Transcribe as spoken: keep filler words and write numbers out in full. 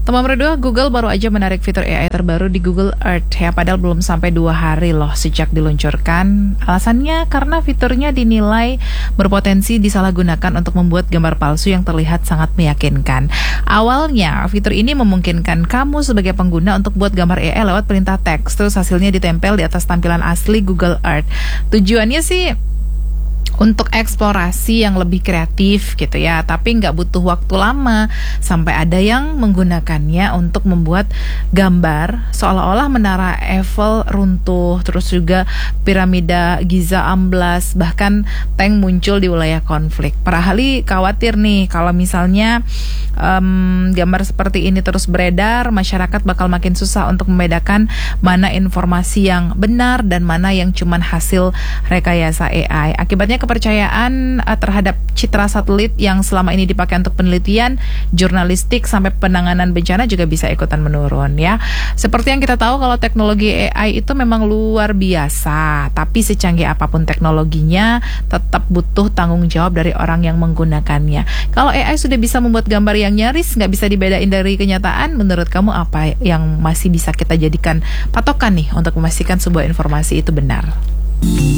Teman berdua, Google baru aja menarik fitur A I terbaru di Google Earth ya, padahal belum sampai dua hari loh sejak diluncurkan. Alasannya karena fiturnya dinilai berpotensi disalahgunakan untuk membuat gambar palsu yang terlihat sangat meyakinkan. Awalnya, fitur ini memungkinkan kamu sebagai pengguna untuk buat gambar A I lewat perintah teks, terus hasilnya ditempel di atas tampilan asli Google Earth. Tujuannya sih untuk eksplorasi yang lebih kreatif gitu ya, tapi nggak butuh waktu lama. Sampai ada yang menggunakannya untuk membuat gambar seolah-olah menara Eiffel runtuh, terus juga piramida Giza amblas, bahkan tank muncul di wilayah konflik. Para ahli khawatir nih kalau misalnya um, gambar seperti ini terus beredar, masyarakat bakal makin susah untuk membedakan mana informasi yang benar dan mana yang cuman hasil rekayasa A I. Akibatnya kepercayaan uh, terhadap citra satelit yang selama ini dipakai untuk penelitian, jurnalistik sampai penanganan bencana juga bisa ikutan menurun ya. Seperti yang kita tahu kalau teknologi A I itu memang luar biasa, tapi secanggih apapun teknologinya tetap butuh tanggung jawab dari orang yang menggunakannya. Kalau A I sudah bisa membuat gambar yang nyaris nggak bisa dibedain dari kenyataan, menurut kamu apa yang masih bisa kita jadikan patokan nih untuk memastikan sebuah informasi itu benar?